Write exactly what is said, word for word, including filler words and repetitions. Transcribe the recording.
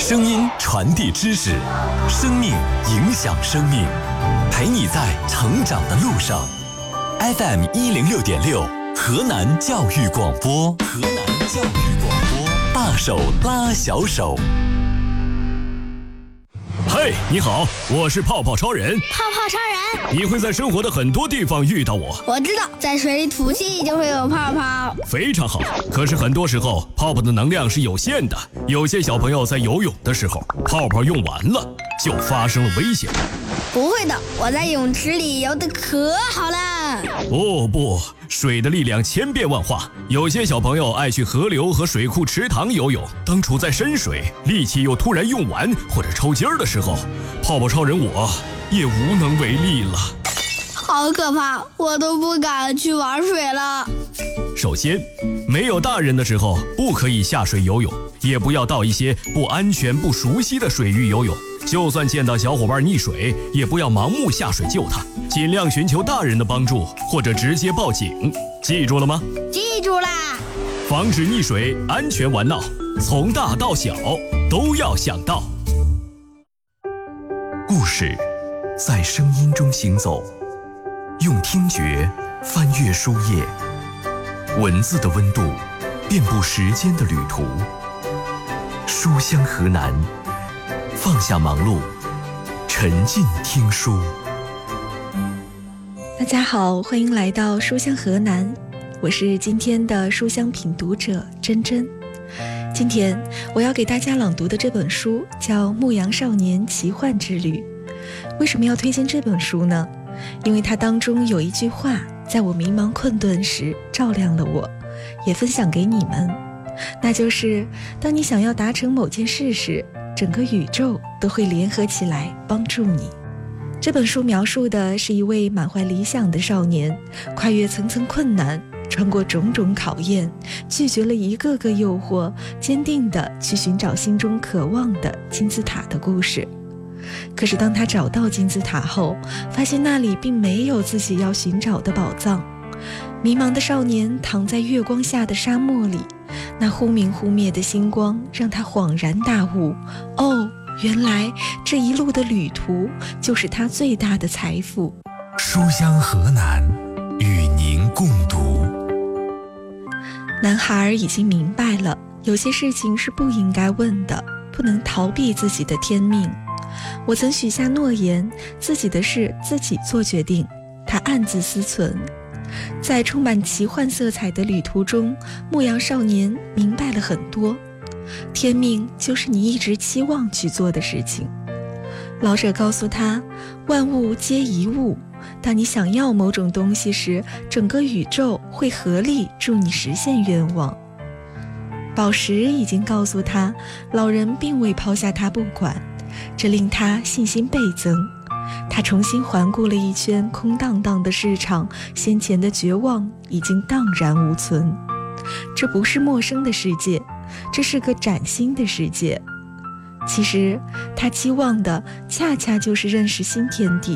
声音传递知识，生命影响生命，陪你在成长的路上。F M 一零六点六，河南教育广播，河南教育广播，大手拉小手。 嘿，你好，我是泡泡超人。 泡泡超人， 你会在生活的很多地方遇到我。 我知道，在水里吐气就会有泡泡。 非常好，可是很多时候泡泡的能量是有限的，有些小朋友在游泳的时候，泡泡用完了，就发生了危险。 不会的，我在泳池里游得可好了。 哦不，水的力量千变万化，有些小朋友爱去河流和水库池塘游泳，当处在深水，力气又突然用完或者抽筋儿的时候，泡泡超人我也无能为力了。 好可怕，我都不敢去玩水了。 首先，没有大人的时候不可以下水游泳，也不要到一些不安全不熟悉的水域游泳，就算见到小伙伴溺水，也不要盲目下水救他，尽量寻求大人的帮助，或者直接报警。记住了吗？ 记住啦！ 防止溺水，安全玩闹，从大到小都要想到。 故事在声音中行走，用听觉翻阅书页，文字的温度遍布时间的旅途。书香河南，放下忙碌，沉浸听书。 大家好，欢迎来到书香河南，我是今天的书香品读者珍珍。今天我要给大家朗读的这本书叫《牧羊少年奇幻之旅》。为什么要推荐这本书呢？因为它当中有一句话，在我迷茫困顿时照亮了我，也分享给你们。那就是当你想要达成某件事时，整个宇宙都会联合起来帮助你。这本书描述的是一位满怀理想的少年，跨越层层困难，穿过种种考验，拒绝了一个个诱惑，坚定地去寻找心中渴望的金字塔的故事。可是当他找到金字塔后，发现那里并没有自己要寻找的宝藏。迷茫的少年躺在月光下的沙漠里，那忽明忽灭的星光让他恍然大悟，哦，原来这一路的旅途就是他最大的财富。 书香河南，与您共读。 男孩已经明白了，有些事情是不应该问的，不能逃避自己的天命。我曾许下诺言，自己的事自己做决定，他暗自思忖。在充满奇幻色彩的旅途中，牧羊少年明白了很多。天命就是你一直期望去做的事情。老者告诉他，万物皆一物，当你想要某种东西时，整个宇宙会合力助你实现愿望。宝石已经告诉他，老人并未抛下他不管，这令他信心倍增。他重新环顾了一圈空荡荡的市场，先前的绝望已经荡然无存。这不是陌生的世界，这是个崭新的世界。其实他期望的恰恰就是认识新天地，